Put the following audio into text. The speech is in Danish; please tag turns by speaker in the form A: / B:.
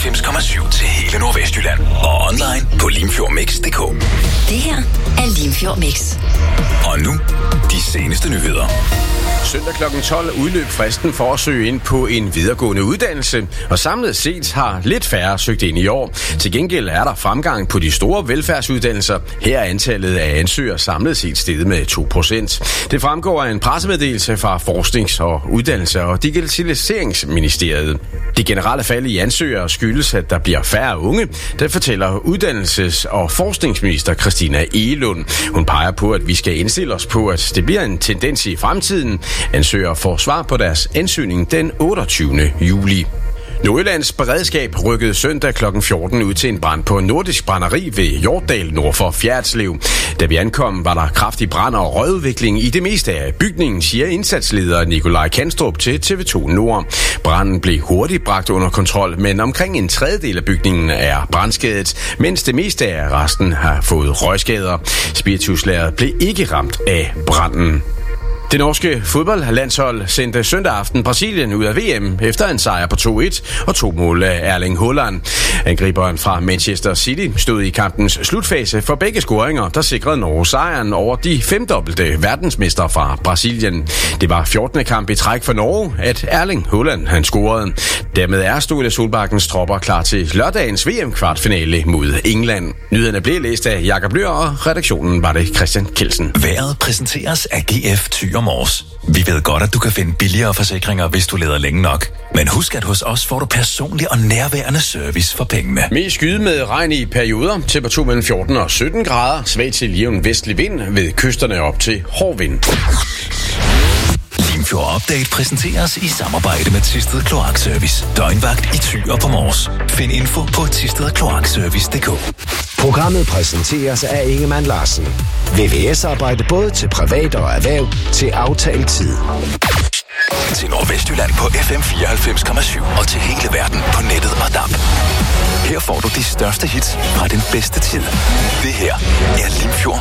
A: 94,7 til hele Nordvestjylland. Og online på limfjordmix.dk.
B: Det her er Limfjord Mix.
A: Og nu, de seneste nyheder.
C: Søndag kl. 12 udløb fristen for at søge ind på en videregående uddannelse, og samlet set har lidt færre søgt ind i år. Til gengæld er der fremgang på de store velfærdsuddannelser. Her er antallet af ansøgere samlet set steget med 2%. Det fremgår af en pressemeddelelse fra Forsknings- og Uddannelses- og Digitaliseringsministeriet. Det generelle fald i ansøgere skyldes, at der bliver færre unge. Det fortæller uddannelses- og forskningsminister Christina Egelund. Hun peger på, at vi skal indstille os på, at det bliver en tendens i fremtiden. Ansøgere får svar på deres ansøgning den 28. juli. Nordjyllands beredskab rykkede søndag kl. 14 ud til en brand på Nordisk Brænderi ved Hjortdal nord for Fjerritslev. Da vi ankom, var der kraftig brand og røgudvikling i det meste af bygningen, siger indsatsleder Nikolaj Kanstrup til TV2 Nord. Branden blev hurtigt bragt under kontrol, men omkring en tredjedel af bygningen er brandskadet, mens det meste af resten har fået røgskader. Spirituslageret blev ikke ramt af branden. Det norske fodboldlandshold sendte søndag aften Brasilien ud af VM efter en sejr på 2-1 og 2 mål af Erling Haaland. Angriberen fra Manchester City stod i kampens slutfase for begge scoringer, der sikrede Norge sejren over de 5-dobbelte verdensmestre fra Brasilien. Det var 14. kamp i træk for Norge, at Erling Haaland han scorede. Dermed er Ståle Solbakkens tropper klar til lørdagens VM-kvartfinale mod England. Nyhederne blev læst af Jakob Løhr, og redaktionen var det Christian Kelsen.
A: Vejret præsenteres af GF Thyre Mors. Vi ved godt, at du kan finde billigere forsikringer, hvis du leder længe nok. Men husk, at hos os får du personlig og nærværende service for pengene.
C: Mest skyde med regn i perioder. Temperatur mellem 14 og 17 grader. Svag til jævn vestlig vind ved kysterne op til hård vind.
A: Limfjord Update præsenteres i samarbejde med Thisted Kloakservice. Døgnvagt i Thyre på Mors. Find info på thistedkloakservice.dk.
D: Programmet præsenteres af Ingemann Larsen. VVS-arbejde både til privat og erhverv til aftalt tid.
A: Til Nordvestjylland på FM 94,7 og til hele verden på nettet og DAB. Her får du de største hits fra den bedste tid. Det her er Limfjord